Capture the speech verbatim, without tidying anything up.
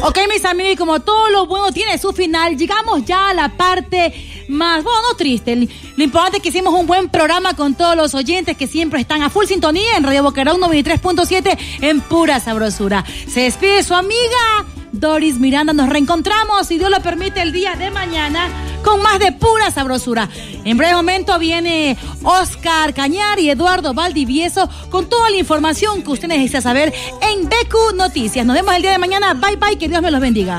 Ok, mis amigos, y como todo lo bueno tiene su final, llegamos ya a la parte más, bueno, no triste. Lo importante es que hicimos un buen programa con todos los oyentes que siempre están a full sintonía en Radio Boquerón noventa y tres punto siete en pura sabrosura. Se despide su amiga Doris Miranda. Nos reencontramos, si Dios lo permite, el día de mañana con más de pura sabrosura. En breve momento viene Oscar Cañar y Eduardo Valdivieso con toda la información que usted necesita saber en B Q Noticias. Nos vemos el día de mañana. Bye, bye. Que Dios me los bendiga.